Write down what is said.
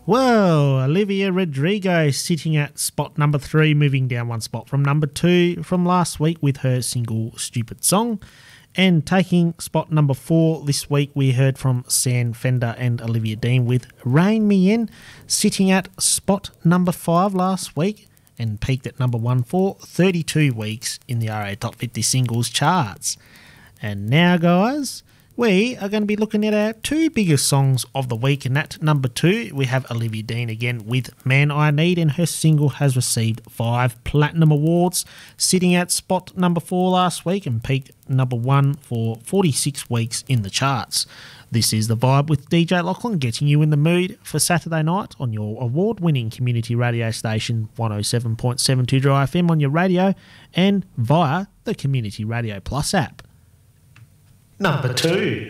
Well, Olivia Rodrigo sitting at spot number 3, moving down one spot from number 2 from last week with her single Stupid Song. And taking spot number 4 this week, we heard from Sam Fender and Olivia Dean with Rein Me In, sitting at spot number 5 last week and peaked at number 1 for 32 weeks in the RA Top 50 Singles charts. And now, guys, we are going to be looking at our 2 biggest songs of the week, and at number 2 we have Olivia Dean again with Man I Need, and her single has received 5 Platinum Awards, sitting at spot number 4 last week and peaked number 1 for 46 weeks in the charts. This is The Vibe with DJ Lachlan, getting you in the mood for Saturday night on your award-winning community radio station 107.72 Dry FM on your radio and via the Community Radio Plus app. Number 2.